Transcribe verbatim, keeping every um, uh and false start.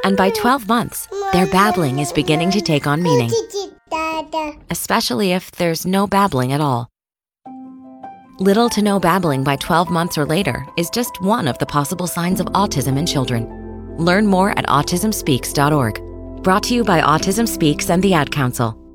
And by twelve months, their babbling is beginning to take on meaning, especially if there's no babbling at all. Little to no babbling by twelve months or later is just one of the possible signs of autism in children. Learn more at autism speaks dot org. Brought to you by Autism Speaks and the Ad Council.